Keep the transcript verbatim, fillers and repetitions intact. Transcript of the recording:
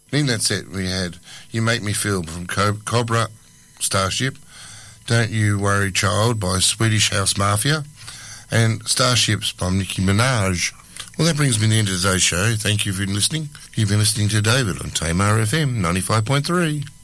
In that set, we had You Make Me Feel from Co- Cobra Starship, Don't You Worry Child by Swedish House Mafia, and Starships by Nicki Minaj. Well, that brings me to the end of today's show. Thank you for listening. You've been listening to David on Tamar F M ninety-five point three.